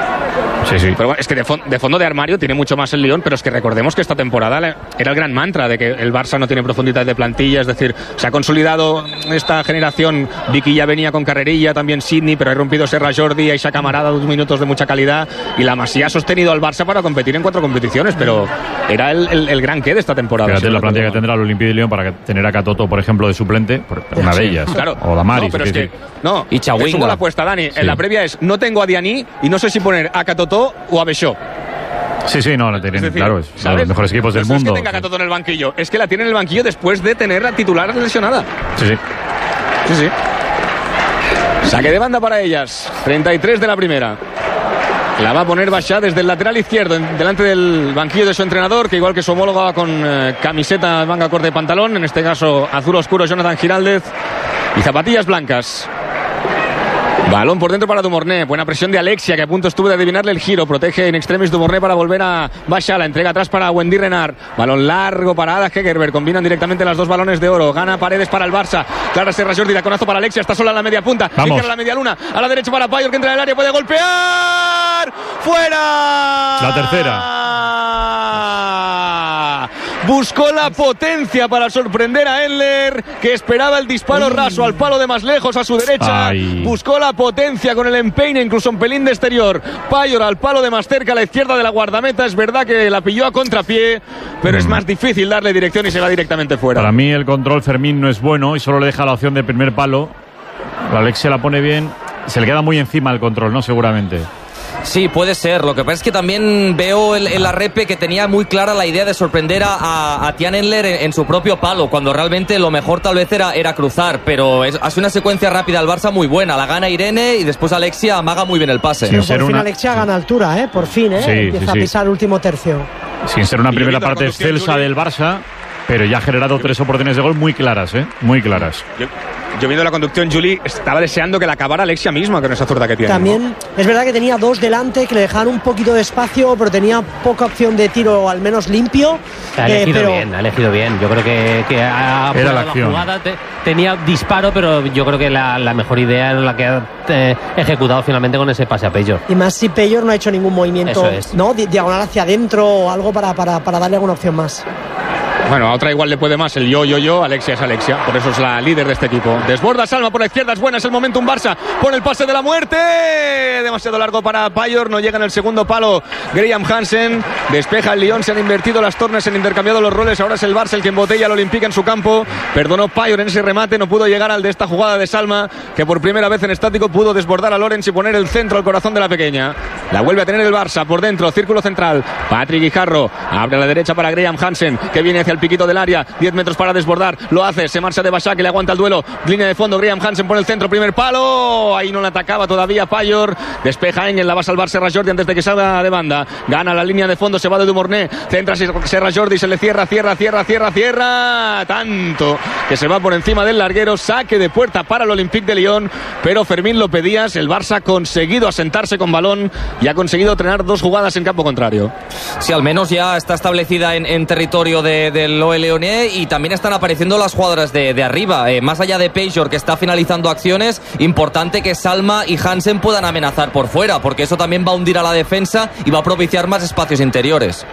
Sí, sí. Pero bueno, es que de, fon- de fondo de armario tiene mucho más el Lyon, pero es que recordemos que esta temporada le- era el gran mantra de que el Barça no tiene profundidad de plantilla, es decir, se ha consolidado esta generación. Vicky ya venía con carrerilla, también Sidney, pero ha rompido Serra Jordi, Aisha Camarada, dos minutos de mucha calidad, y la Masía ha sostenido al Barça para competir en cuatro competiciones, pero era el, el, el gran qué de esta temporada. Fíjate si la no plantilla que recuerdo tendrá el Olympique de Lyon para que tener a Catoto, por ejemplo, de suplente, por una de ellas. Claro. O Damaris. No, pero es sí, que, sí. no, Y te sumo Chawinga. la apuesta, Dani. Sí. En la previa es, no tengo a Dianí y no sé si poner a Catotó o a Bechó. Sí, sí, no, la tienen, Es decir, claro, es uno de ¿sabes? los mejores equipos del No es mundo. que tenga Catotó en el banquillo, es que la tiene en el banquillo después de tener la titular lesionada. Sí, sí. Sí, sí. Saque de banda para ellas. treinta y tres de la primera. La va a poner Bachá desde el lateral izquierdo, en- delante del banquillo de su entrenador, que igual que su homólogo va con eh, camiseta, manga corta de pantalón, en este caso azul oscuro, Jonathan Giraldez, y zapatillas blancas. Balón por dentro para Dumorné. Buena presión de Alexia, que a punto estuvo de adivinarle el giro. Protege en extremis Dumorné para volver a Bachá. La entrega atrás para Wendy Renard. Balón largo para Ada Hegerberg. Combinan directamente las dos balones de oro. Gana Paredes para el Barça. Clara Serra Jordi, taconazo para Alexia. Está sola en la media punta. Vamos. Izquierda a la media luna. A la derecha para Payor, que entra en el área. Puede golpear. ¡Fuera! La tercera. Buscó la potencia para sorprender a Endler, que esperaba el disparo raso al palo de más lejos a su derecha. Ay. Buscó la potencia con el empeine, incluso un pelín de exterior. Payor al palo de más cerca a la izquierda de la guardameta. Es verdad que la pilló a contrapié, pero es más difícil darle dirección y se va directamente fuera. Para mí el control Fermín no es bueno y solo le deja la opción de primer palo. La Alexia la pone bien. Se le queda muy encima el control, ¿no? Seguramente. Sí, puede ser. Lo que pasa es que también veo el, el Arrepe que tenía muy clara la idea de sorprender a, a, a Tiane Endler en, en su propio palo, cuando realmente lo mejor tal vez era, era cruzar, pero es, hace una secuencia rápida al Barça muy buena. La gana Irene y después Alexia amaga muy bien el pase. Sí, Por ser fin una- Alexia gana altura, ¿eh? Por fin, ¿eh? Sí, Empieza sí, a sí. pisar el último tercio. Sin ser una Y primera viendo la parte conducción, excelsa Juli. del Barça, pero ya ha generado tres oportunidades de gol muy claras, ¿eh? Muy claras. Yo, yo viendo la conducción, Juli, estaba deseando que la acabara Alexia misma con esa zurda que tiene. También es verdad que tenía dos delante que le dejaban un poquito de espacio, pero tenía poca opción de tiro, al menos limpio. Ha Eh, elegido pero bien, ha elegido bien. Yo creo que, que ha Era apurado la la, acción. jugada. te- tenía disparo, pero yo creo que la, la mejor idea es la que ha eh, ejecutado finalmente con ese pase a Peyo. y más si Payor no ha hecho ningún movimiento, Eso es. ¿no? Di- diagonal hacia adentro o algo para, para, para darle alguna opción más. Bueno, a otra igual le puede más el yo, yo, yo. Alexia es Alexia, por eso es la líder de este equipo. Desborda Salma por la izquierda, es buena, es el momento un Barça. Pone el pase de la muerte. Demasiado largo para Payor, no llega en el segundo palo Graham Hansen. Despeja el Lyon, se han invertido las tornas, se han intercambiado los roles. Ahora es el Barça el que embotella al Olympique en su campo. Perdonó Payor en ese remate, no pudo llegar al de esta jugada de Salma, que por primera vez en estático pudo desbordar a Lorenz y poner el centro al corazón de la pequeña. La vuelve a tener el Barça por dentro, círculo central. Patrick Guijarro abre a la derecha para Graham Hansen, que viene hacia el piquito del área. diez metros para desbordar, lo hace, se marcha de Bachá, que le aguanta el duelo. Línea de fondo, Graham Hansen pone el centro, primer palo. Ahí no le atacaba todavía Payor. Despeja Engel, la va a salvar Serra Jordi antes de que salga de banda. Gana la línea de fondo, se va de Dumorné. Centra Serra Jordi, se le cierra, cierra, cierra, cierra, cierra. Tanto que se va por encima del larguero. Saque de puerta para el Olympique de Lyon. Pero Fermín lo pedías, el Barça ha conseguido asentarse con balón y ha conseguido entrenar dos jugadas en campo contrario. Sí, al menos ya está establecida en, en territorio de, del O E Leoné, y también están apareciendo las jugadoras de, de arriba. Eh, más allá de Pejor, que está finalizando acciones, importante que Salma y Hansen puedan amenazar por fuera, porque eso también va a hundir a la defensa y va a propiciar más espacios interiores.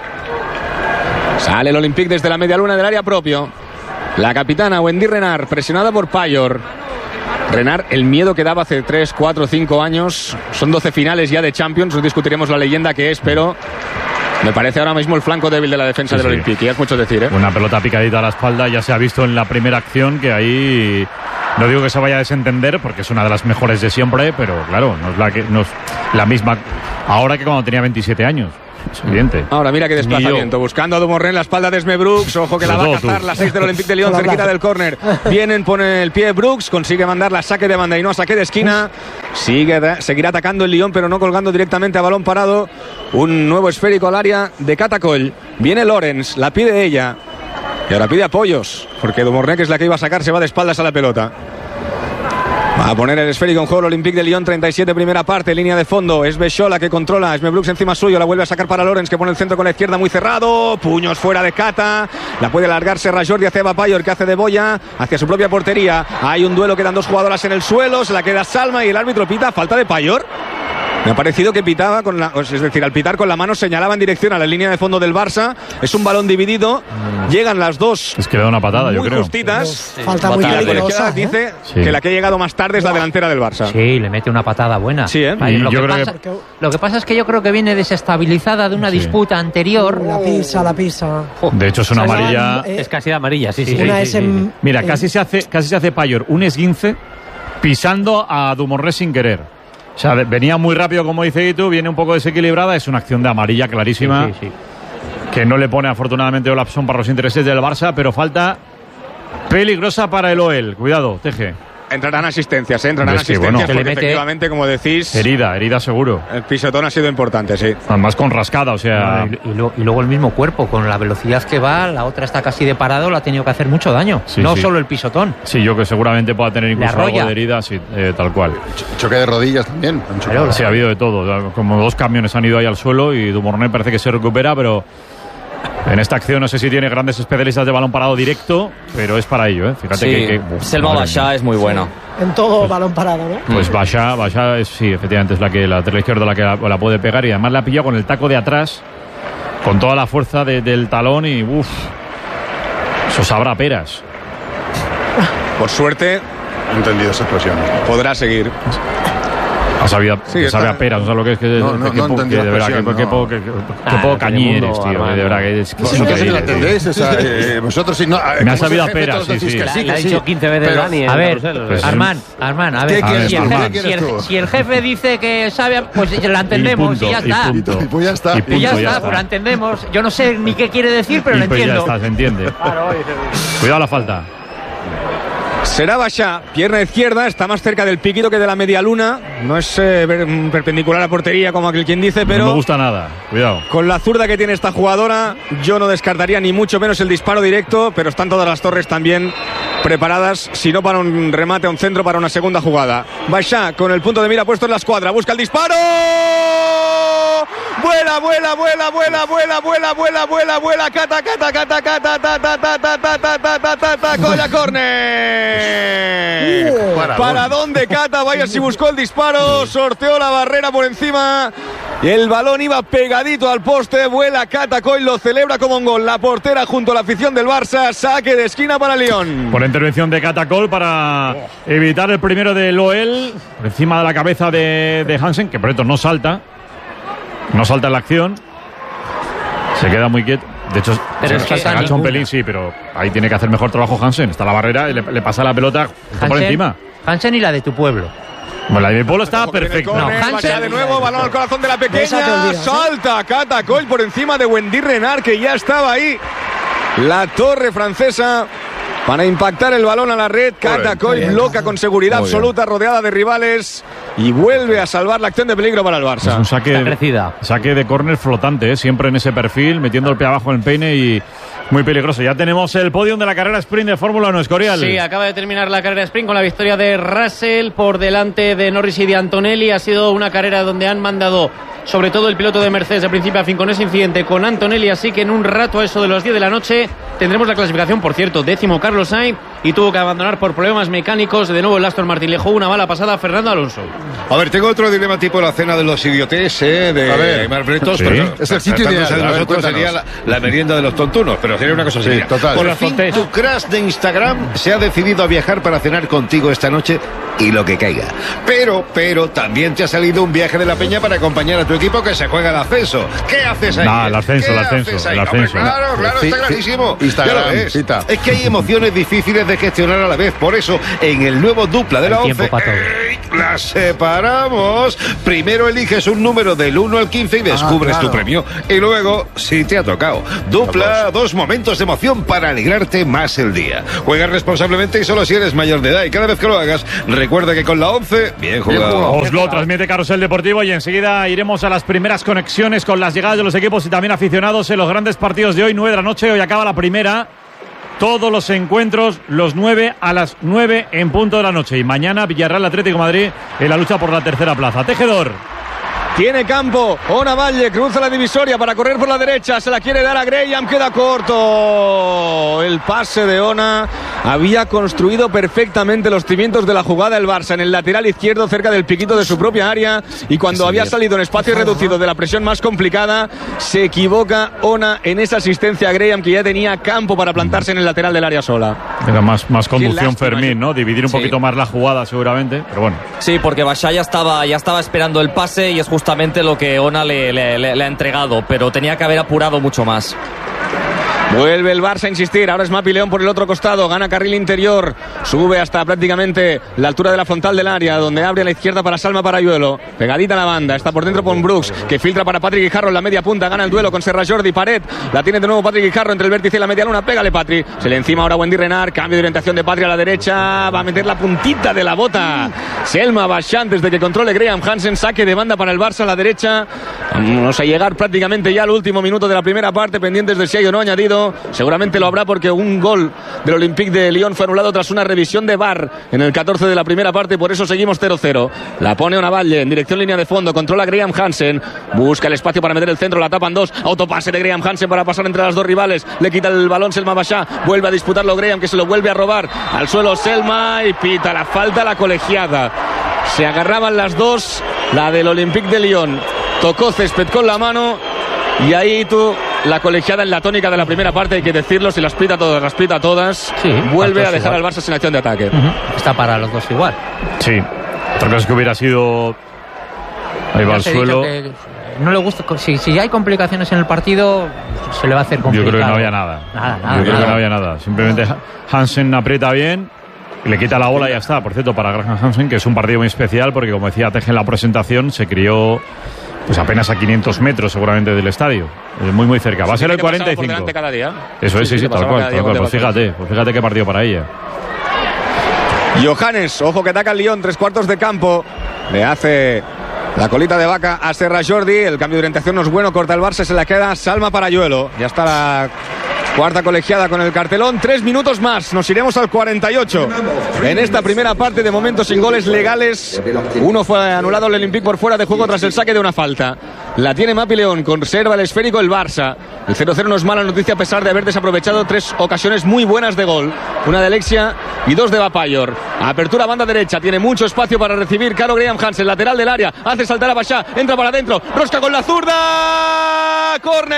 Sale el Olympique desde la media luna del área propio. La capitana Wendy Renard, presionada por Pajor. Renard, el miedo que daba hace tres, cuatro, cinco años. Son doce finales ya de Champions. No discutiremos la leyenda que es, pero me parece ahora mismo el flanco débil de la defensa sí, del sí. Olympique. Y es mucho decir, ¿eh? Una pelota picadita a la espalda. Ya se ha visto en la primera acción que ahí... No digo que se vaya a desentender, porque es una de las mejores de siempre, pero claro, no es la, que, no es la misma ahora que cuando tenía veintisiete años. Es evidente. Ahora mira qué desplazamiento, buscando a Dumouré en la espalda de Esme Brooks. Ojo que la va a cazar la seis del Olympique de Lyon, cerquita del córner. Vienen, pone el pie Brooks, consigue mandar la saque de banda y no a saque de esquina. Sigue, seguirá atacando el Lyon, pero no colgando directamente a balón parado. Un nuevo esférico al área de Catacoll. Viene Lorenz, la pide ella. Y ahora pide apoyos, porque Dumouré, que es la que iba a sacar, se va de espaldas a la pelota. Va a poner el esférico en juego el Olympique de Lyon, treinta y siete primera parte, línea de fondo. Es Beshola que controla, Esme Brooks encima suyo, la vuelve a sacar para Lorenz, que pone el centro con la izquierda muy cerrado. Puños fuera de Cata, la puede alargar Serra Jordi hacia Eva Pajor, que hace de boya hacia su propia portería. Hay un duelo, quedan dos jugadoras en el suelo, se la queda Salma y el árbitro pita falta de Pajor. Me ha parecido que pitaba con la, es decir, al pitar con la mano señalaba en dirección a la línea de fondo del Barça. Es un balón dividido. Llegan las dos. Es que le da una patada, muy yo creo. Justitas. Sí. Falta muy peligrosa, ¿eh? Dice sí. que la que ha llegado más tarde es la delantera del Barça. Sí, le mete una patada buena. Sí, ¿eh? Ay, lo, yo que creo pasa, que... lo que pasa es que yo creo que viene desestabilizada de una sí. disputa anterior. La pisa, la pisa. De hecho es una amarilla. Es casi de amarilla, sí, sí. Una sí, es sí, en, sí. Mira, en... casi se hace, casi se hace Pajor un esguince pisando a Dumouré sin querer. O sea, venía muy rápido, como dice Itu, viene un poco desequilibrada, es una acción de amarilla clarísima, sí, sí, sí. que no le pone afortunadamente Olafsson para los intereses del Barça, pero falta peligrosa para el O E L. Cuidado, Teje. Entrarán asistencias, ¿eh? entrarán Es que, asistencias bueno, porque mete... efectivamente, como decís... Herida, herida seguro. El pisotón ha sido importante, sí. Además con rascada, o sea... Y, y, lo, y luego el mismo cuerpo, con la velocidad que va, la otra está casi de parado, le ha tenido que hacer mucho daño. Sí, no sí. solo el pisotón. Sí, yo que seguramente pueda tener incluso algo de herida, sí, eh, tal cual. Ch- choque de rodillas también. Claro, sí, ha habido de todo. Como dos camiones han ido ahí al suelo y Dumouré parece que se recupera, pero... En esta acción no sé si tiene grandes especialistas de balón parado directo, pero es para ello, ¿eh? Fíjate sí. que, que uf, Selma Bachá es muy buena. Sí. En todo pues, balón parado, ¿no? Pues Bachá, Bachá es, sí, efectivamente es la que la lateral izquierda la que la, la puede pegar, y además la ha pillado con el taco de atrás, con toda la fuerza de, del talón, y uff, eso sabrá peras. Por suerte, he entendido esa expresión. Podrá seguir. Ha sabido, sí, sabe a peras, no sé lo que es que, no, no, que, no que, que de verdad que, no. que, poco, que, que, ah, que poco cañí eres, tío, de verdad que es que sí, no que te la entendéis, o sea, eh, vosotros sí, no, me ha sabido a peras, sí, sí. La, la ha dicho quince veces pero, Dani. A ver, pues, Armand, Armand, a ver, ¿qué quieres si, tú? el jefe, ¿Qué si, el, tú? si el jefe dice que sabe, pues la entendemos y, punto, y ya está. Y, punto. y pues ya está. Y, y punto, ya, ya está, está, pues la entendemos. Yo no sé ni qué quiere decir, pero y lo pues entiendo. Ya está, se entiende. Cuidado la falta. Será Bachá, pierna izquierda, está más cerca del piquito que de la media luna. No es eh, perpendicular a portería como aquel quien dice, pero... No me gusta nada, cuidado. Con la zurda que tiene esta jugadora, yo no descartaría ni mucho menos el disparo directo, pero están todas las torres también preparadas, si no para un remate, un centro, para una segunda jugada. Bachá con el punto de mira puesto en la escuadra, busca el disparo. Vuela, vuela, vuela, vuela, vuela, vuela, vuela, vuela, vuela, cata, cata, cata, cata, ta, ta, ta, ta, ta, ta, ta, ta, ta, ta, Colla córner. Para dónde Cata, vaya si buscó el disparo, sorteó la barrera por encima y el balón iba pegadito al poste. Vuela Cata Coll, lo celebra como un gol. La portera junto a la afición del Barça, saque de esquina para Lyon. Por la intervención de Cata Coll para evitar el primero de L O E L, por encima de la cabeza de, de Hansen, que por esto no salta. No salta en la acción. Se queda muy quieto. De hecho, pero se, es que se agacha un pelín, sí, pero ahí tiene que hacer mejor trabajo Hansen. Está la barrera y le, le pasa la pelota Hansen, por encima. Hansen y la de tu pueblo. Bueno, la de mi pueblo estaba perfecta. No, Hansen de nuevo, balón al corazón de la pequeña. Olvidas, salta ¿eh? Cata Coll por encima de Wendy Renard, que ya estaba ahí. La torre francesa para impactar el balón a la red. Cata Coll bloca con seguridad Muy absoluta, bien. rodeada de rivales, y vuelve a salvar la acción de peligro para el Barça. Es un saque, saque de córner flotante, ¿eh? Siempre en ese perfil, metiendo el pie abajo en el peine, y muy peligroso. Ya tenemos el podium de la carrera sprint de Fórmula uno, Escorial. Sí, acaba de terminar la carrera sprint con la victoria de Russell por delante de Norris y de Antonelli. Ha sido una carrera donde han mandado sobre todo el piloto de Mercedes de principio a fin con ese incidente con Antonelli, así que en un rato a eso de las diez de la noche tendremos la clasificación. Por cierto, décimo Carlos Sainz y tuvo que abandonar por problemas mecánicos. De nuevo el Aston Martin le jugó una mala pasada a Fernando Alonso. A ver, tengo otro dilema tipo la cena de los idiotes, ¿eh? De Aymar Bretos, sí. pero es el sitio ideal. De nosotros ver, sería la, la merienda de los tontunos, pero sería una cosa así. Sí, total. Por fin, tu crush de Instagram se ha decidido a viajar para cenar contigo esta noche y lo que caiga. Pero, pero, también te ha salido un viaje de la Peña para acompañar a tu equipo que se juega el ascenso. ¿Qué haces ahí? No, el ascenso, el ascenso, el ascenso. Hombre, claro, claro, sí, está clarísimo. Sí, Instagram, ya lo ves. cita. Es que hay emociones difíciles de gestionar a la vez. Por eso, en el nuevo dupla de la once, ¡ey! Las separamos. Primero eliges un número del uno al quince y descubres ah, claro. tu premio. Y luego, si te ha tocado. Dupla, dos momentos de emoción para alegrarte más el día. Juega responsablemente y solo si eres mayor de edad. Y cada vez que lo hagas, recuerda que con la once, bien jugado. Os lo transmite Carrusel Deportivo y enseguida iremos a las primeras conexiones con las llegadas de los equipos y también aficionados en los grandes partidos de hoy. nueve de la noche, hoy acaba la primera. Todos los encuentros, los nueve a las nueve en punto de la noche. Y mañana Villarreal Atlético de Madrid en la lucha por la tercera plaza. Tejedor. Tiene campo, Ona Valle cruza la divisoria para correr por la derecha, se la quiere dar a Graham, queda corto. El pase de Ona había construido perfectamente los cimientos de la jugada el Barça en el lateral izquierdo cerca del piquito de su propia área y cuando había salido en espacio reducido de la presión más complicada, se equivoca Ona en esa asistencia a Graham que ya tenía campo para plantarse en el lateral del área sola. Era más, más conducción Fermín, ¿no? Dividir un sí. poquito más la jugada seguramente, pero bueno. Sí, porque Bachá ya estaba, ya estaba esperando el pase y es justo justamente lo que Ona le, le, le, le ha entregado, pero tenía que haber apurado mucho más. Vuelve el Barça a insistir, ahora es Mapi León por el otro costado, gana carril interior, sube hasta prácticamente la altura de la frontal del área, donde abre a la izquierda para Salma Parayuelo, pegadita a la banda, está por dentro con Brooks, que filtra para Patrick Guijarro en la media punta, gana el duelo con Serra Jordi, Paret, la tiene de nuevo Patrick Guijarro entre el vértice y la media luna, pégale Patri, se le encima ahora Wendy Renard, cambio de orientación de Patri a la derecha, va a meter la puntita de la bota, Selma Bachán desde que controle Graham Hansen, saque de banda para el Barça a la derecha, vamos a llegar prácticamente ya al último minuto de la primera parte, pendientes de si hay o no añadido. Seguramente lo habrá porque un gol del Olympique de Lyon fue anulado tras una revisión de V A R en el catorce de la primera parte, por eso seguimos cero cero. La pone Ona Valle en dirección línea de fondo, controla Graham Hansen, busca el espacio para meter el centro, la tapan dos, autopase de Graham Hansen para pasar entre las dos rivales, le quita el balón Selma Bachá, vuelve a disputarlo Graham que se lo vuelve a robar, al suelo Selma y pita la falta la colegiada. Se agarraban las dos, la del Olympique de Lyon tocó césped con la mano y ahí tú la colegiada en la tónica de la primera parte, hay que decirlo, si las pita todas, las pita todas, sí, vuelve a dejar igual al Barça sin acción de ataque. Uh-huh. Está para los dos igual. Sí, otra cosa es que hubiera sido ahí va al suelo. No le gusta, si, si hay complicaciones en el partido, se le va a hacer complicado. Yo creo que no había nada. Nada, nada. Yo creo nada. que no había nada. Simplemente Hansen aprieta bien, le quita la bola y ya está. Por cierto, para Graham Hansen, que es un partido muy especial, porque como decía Teje en la presentación, se crió pues apenas a quinientos metros seguramente del estadio, muy muy cerca. Va a ser el cuarenta y cinco. Cada día. Eso es, sí, sí, sí tal cual, tal cual. Pues fíjate, pues fíjate qué partido para ella. Johannes, ojo que ataca el Lyon, tres cuartos de campo, le hace la colita de vaca a Serra Jordi, el cambio de orientación no es bueno, corta el Barça, se la queda Salma Parayuelo, ya está la cuarta colegiada con el cartelón, tres minutos más, nos iremos al cuarenta y ocho. En esta primera parte, de momento sin goles legales, uno fue anulado el Olympique por fuera de juego tras el saque de una falta. La tiene Mapi León, conserva el esférico el Barça. El cero cero no es mala noticia a pesar de haber desaprovechado tres ocasiones muy buenas de gol. Una de Alexia y dos de Bapayor. Apertura banda derecha, tiene mucho espacio para recibir Caro Graham Hansen, lateral del área, hace saltar a Bachá, entra para adentro, rosca con la zurda,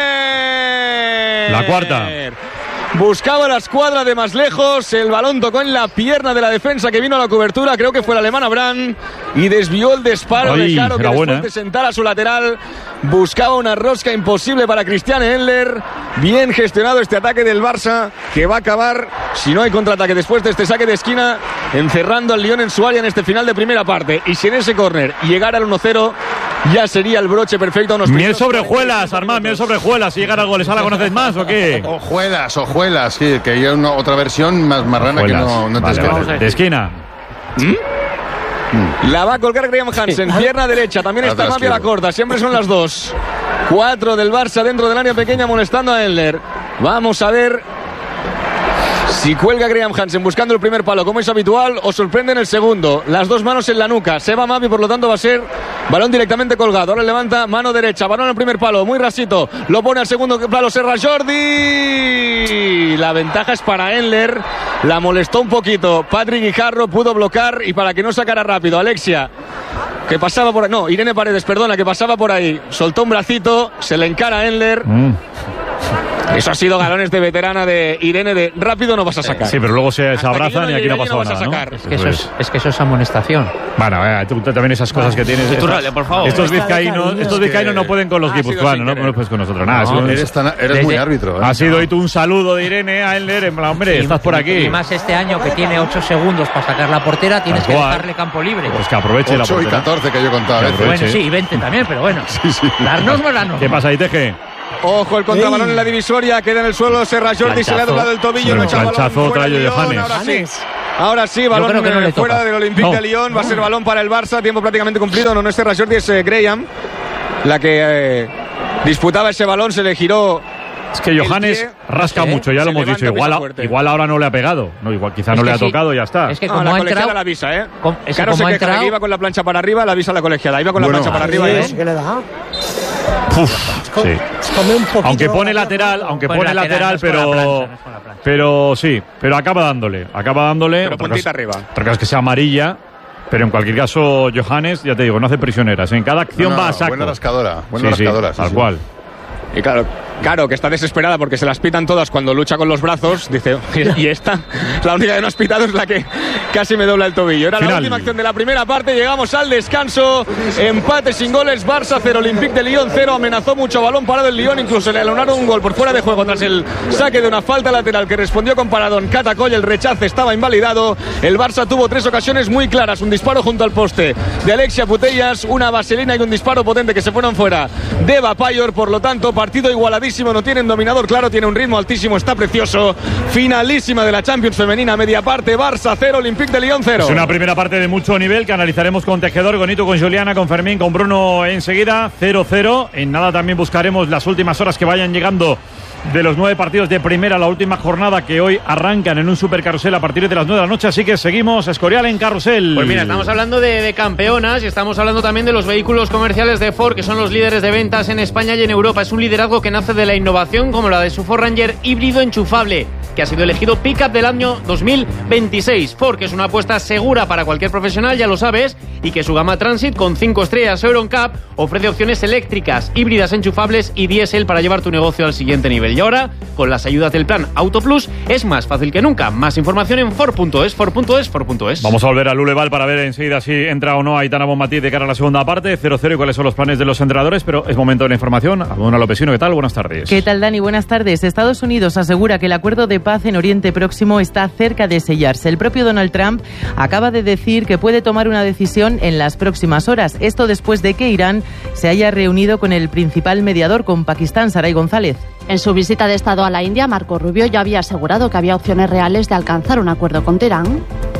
córner. La cuarta. Buscaba la escuadra de más lejos, el balón tocó en la pierna de la defensa que vino a la cobertura, creo que fue la alemana Brand, y desvió el disparo Ay, de Caro que después buena, ¿eh? de sentar a su lateral buscaba una rosca imposible para Christiane Endler. Bien gestionado este ataque del Barça, que va a acabar, si no hay contraataque después de este saque de esquina, encerrando al Lyon en su área en este final de primera parte. Y si en ese córner llegara al uno cero, ya sería el broche perfecto. Unos miel sobre hojuelas, Armand, miel sobre hojuelas. Si llegara al gol, ¿esa la conoces más o qué? Hojuelas, hojuelas, sí, que hay una otra versión más marrana que no, no te vale, vale. ¿De esquina? ¿Mm? La va a colgar Graham Hansen, pierna derecha, también está Mapi a la corta, siempre son las dos. Cuatro del Barça dentro del área pequeña molestando a Endler. Vamos a ver si cuelga Graham Hansen buscando el primer palo como es habitual o sorprende en el segundo. Las dos manos en la nuca, se va Mapi, por lo tanto va a ser Balón directamente colgado. Ahora levanta mano derecha. Balón al primer palo. Muy rasito. Lo pone al segundo palo. Serra Jordi. La ventaja es para Enler. La molestó un poquito. Patrick Guijarro pudo bloquear y para que no sacara rápido. Alexia, que pasaba por ahí. No, Irene Paredes, perdona, que pasaba por ahí. Soltó un bracito. Se le encara a Enler. Mm. Eso ha sido galones de veterana de Irene de rápido no vas a sacar. Sí, pero luego se, se abrazan no y aquí no ha pasado no nada, ¿no? Es que, eso es, es que eso es amonestación. Bueno, eh, tú, tú también esas cosas ah, que tienes. Turrale, por favor. Estos vizcaínos, estos vizcaínos no pueden con los ah, guipuzcoanos, ¿no? No puedes con nosotros. Nada, no, eres, tan, eres desde, muy árbitro. ¿eh? Ha sido hoy tú un saludo de Irene a Enler, en plan, hombre, y, estás por aquí. Y más este año que tiene ocho segundos para sacar la portera, tienes que dejarle campo libre. Pues que aproveche la portera. ocho y catorce que yo contaba. Bueno, sí, y veinte también, pero bueno. Sí, sí. Darnos no. ¿Qué pasa ahí, Teje? Ojo, el contrabalón en la divisoria, queda en el suelo Serra Jordi, se le ha doblado el tobillo, no echa balón fuera de Lyon, ahora sí, ahora sí, balón no fuera toca. Del Olympique no. de Lyon, va a ser balón para el Barça, tiempo prácticamente cumplido, no, no es Serra Jordi, es eh, Graham, la que eh, disputaba ese balón, se le giró. Es que Johannes rasca ¿eh? mucho, ya lo hemos dicho. Igual, a, igual ahora no le ha pegado. No, igual quizá es no le ha sí. tocado y ya está. Es que como no, la colegiada la avisa, ¿eh? Com, es claro, se queja que iba con la plancha para arriba, la avisa la colegiada. Iba con bueno, la plancha para arriba. ¿Sí? ¿Qué le da? Uf, sí. Aunque pone lateral, aunque pone lateral, pero pero sí, pero acaba dándole, acaba dándole. Pero puntita arriba. Otra es que sea amarilla. Pero en cualquier caso, Johannes, ya te digo, no hace prisioneras. En cada acción no, no, va a saco. Buena rascadora, buena sí, rascadora. Sí, sí, tal sí. cual. Y claro, claro, que está desesperada porque se las pitan todas cuando lucha con los brazos. Dice, y esta, la única que no has pitado es la que casi me dobla el tobillo. Era Final. La última acción de la primera parte. Llegamos al descanso. Empate sin goles. Barça cero, Olympique de Lyon cero. Amenazó mucho, balón parado el Lyon. Incluso le alonaron un gol por fuera de juego tras el saque de una falta lateral que respondió con paradón Catacoll. El rechace estaba invalidado. El Barça tuvo tres ocasiones muy claras. Un disparo junto al poste de Alexia Putellas, una vaselina y un disparo potente que se fueron fuera de Eva Payor. Por lo tanto, partido igualadísimo, no tienen dominador claro, tiene un ritmo altísimo, está precioso. Finalísima de la Champions femenina, media parte, Barça cero, Olympique de Lyon cero. Es una primera parte de mucho nivel que analizaremos con Tejedor, con Nito, con Juliana, con Fermín, con Bruno enseguida. cero cero. En nada también buscaremos las últimas horas que vayan llegando de los nueve partidos de primera, la última jornada que hoy arrancan en un super carrusel a partir de las nueve de la noche, así que seguimos Escorial en carrusel. Pues mira, estamos hablando de, de campeonas y estamos hablando también de los vehículos comerciales de Ford, que son los líderes de ventas en España y en Europa. Es un liderazgo que nace de la innovación, como la de su Ford Ranger híbrido enchufable, que ha sido elegido Pickup del año dos mil veintiséis. Ford, que es una apuesta segura para cualquier profesional, ya lo sabes, y que su gama Transit con cinco estrellas EuroNCAP ofrece opciones eléctricas, híbridas enchufables y diésel para llevar tu negocio al siguiente nivel. Y ahora, con las ayudas del plan Auto Plus, es más fácil que nunca. Más información en Ford punto es, Ford punto es, Ford punto es. Vamos a volver a Luleval para ver enseguida si entra o no Aitana Bonmatí de cara a la segunda parte. cero cero y cuáles son los planes de los entrenadores, pero es momento de la información. Abona Lopesino, ¿qué tal? Buenas tardes. ¿Qué tal, Dani? Buenas tardes. Estados Unidos asegura que el acuerdo de paz en Oriente Próximo está cerca de sellarse. El propio Donald Trump acaba de decir que puede tomar una decisión en las próximas horas. Esto después de que Irán se haya reunido con el principal mediador, con Pakistán, Saray González. En su visita de Estado a la India, Marco Rubio ya había asegurado que había opciones reales de alcanzar un acuerdo con Teherán.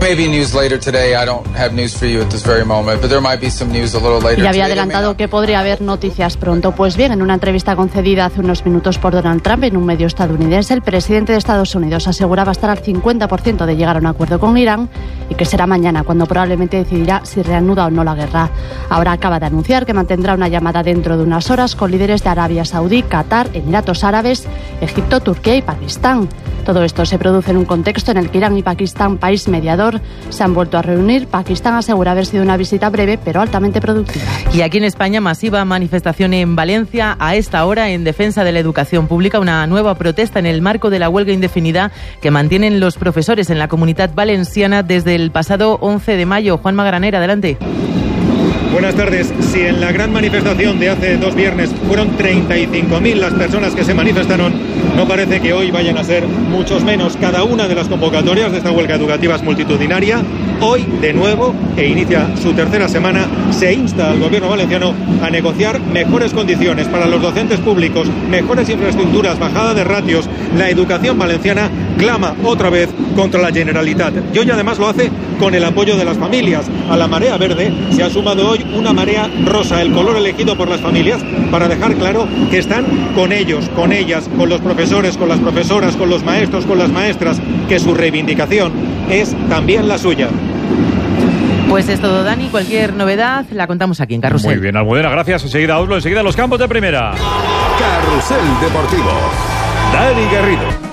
Y había adelantado que podría haber noticias pronto. Pues bien, en una entrevista concedida hace unos minutos por Donald Trump en un medio estadounidense, el presidente de Estados Unidos aseguraba estar al cincuenta por ciento de llegar a un acuerdo con Irán y que será mañana cuando probablemente decidirá si reanuda o no la guerra. Ahora acaba de anunciar que mantendrá una llamada dentro de unas horas con líderes de Arabia Saudí, Qatar, Emiratos Árabes, Egipto, Turquía y Pakistán. Todo esto se produce en un contexto en el que Irán y Pakistán, país mediador, se han vuelto a reunir. Pakistán asegura haber sido una visita breve pero altamente productiva. Y aquí en España, masiva manifestación en Valencia a esta hora en defensa de la educación pública, una nueva protesta en el marco de la huelga indefinida que mantienen los profesores en la Comunidad Valenciana desde el pasado once de mayo. Juan Magranera, adelante. Buenas tardes. Si en la gran manifestación de hace dos viernes fueron treinta y cinco mil las personas que se manifestaron, no parece que hoy vayan a ser muchos menos. Cada una de las convocatorias de esta huelga educativa es multitudinaria. Hoy, de nuevo, e inicia su tercera semana, se insta al gobierno valenciano a negociar mejores condiciones para los docentes públicos, mejores infraestructuras, bajada de ratios. La educación valenciana clama otra vez contra la Generalitat. Y hoy además lo hace con el apoyo de las familias. A la marea verde se ha sumado hoy una marea rosa, el color elegido por las familias, para dejar claro que están con ellos, con ellas, con los profesores, con las profesoras, con los maestros, con las maestras, que su reivindicación es también la suya. Pues es todo, Dani. Cualquier novedad la contamos aquí en Carrusel. Muy bien, Almudena, gracias. Enseguida Oslo, enseguida los campos de primera. Carrusel Deportivo. Dani Garrido.